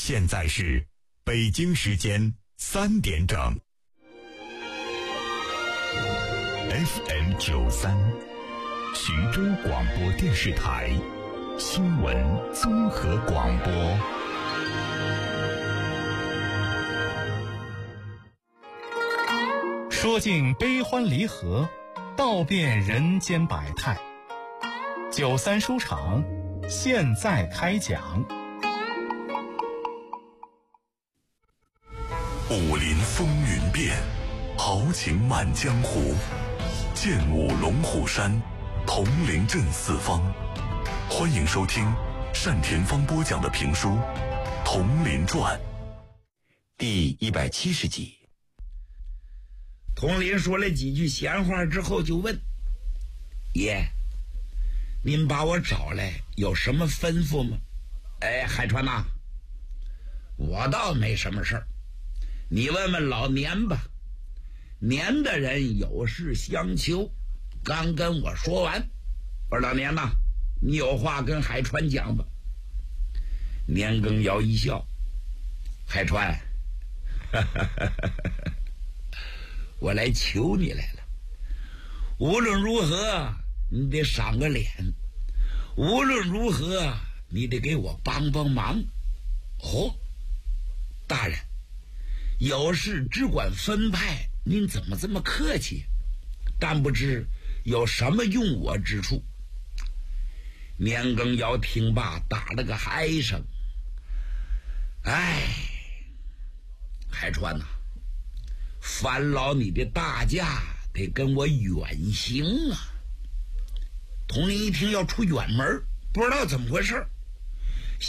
现在是北京时间3点整。FM 93，徐州广播电视台新闻综合广播。 说尽悲欢离合，道遍人间百态。93书场现在开讲。 武林风云变，豪情满江湖。剑舞龙虎山，铜陵镇四方。欢迎收听单田芳播讲的评书《铜陵传》 第170集。 佟林说了几句闲话之后就问：爷，您把我找来有什么吩咐吗？海川呐，我倒没什么事儿，你问问老年吧。年的人有事相求，刚跟我说完。我说老年呐，你有话跟海川讲吧。年羹尧一笑：海川，我来求你来了。无论如何你得赏个脸，无论如何你得给我帮帮忙。哦，大人有事只管分派，您怎么这么客气？但不知有什么用我之处？年羹尧听罢打了个嗨声：海川呐，烦劳你的大驾得跟我远行啊。佟林一听要出远门，不知道怎么回事，